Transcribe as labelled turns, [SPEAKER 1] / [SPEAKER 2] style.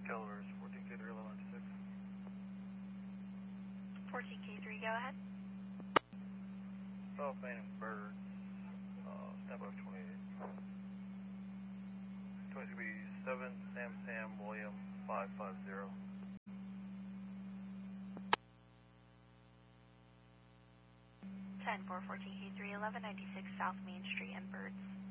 [SPEAKER 1] Calibers 14K3 1196.
[SPEAKER 2] 14K3, go ahead.
[SPEAKER 1] South Main and Birds, stand by 28. 22B7 Sam William 550.
[SPEAKER 2] 10-4, 14K3, 1196 South Main Street and Birds.